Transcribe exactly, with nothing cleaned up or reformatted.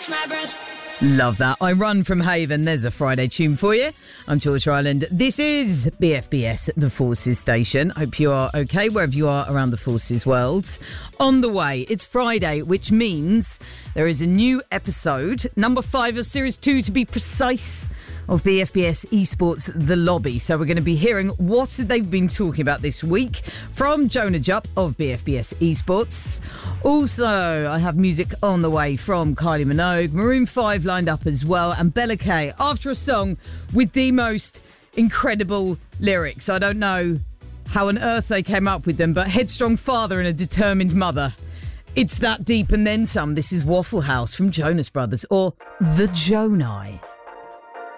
catch my breath. Love that. I Run from Haven. There's a Friday tune for you. I'm George Ryland. This is B F B S, the Forces Station. Hope you are okay wherever you are around the Forces world. On the way, it's Friday, which means there is a new episode, number five of series two to be precise, of B F B S Esports The Lobby. So we're going to be hearing what they've been talking about this week from Jonah Jupp of B F B S Esports. Also, I have music on the way from Kylie Minogue, Maroon five lined up as well, and Bella Kay after a song with the most incredible lyrics. I don't know how on earth they came up with them, but headstrong father and a determined mother. It's that deep and then some. This is Waffle House from Jonas Brothers, or The Jonai.